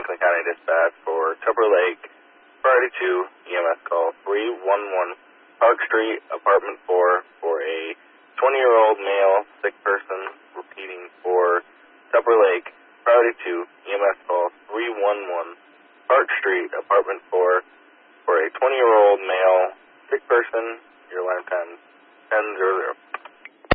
Franklin County Dispatch for Tupper Lake, Priority 2, EMS call 311, Park Street, Apartment 4, for a 20-year-old male sick person. Repeating for Tupper Lake, Priority 2, EMS call 311, Park Street, Apartment 4, for a 20-year-old male sick person. Your line time 10:00.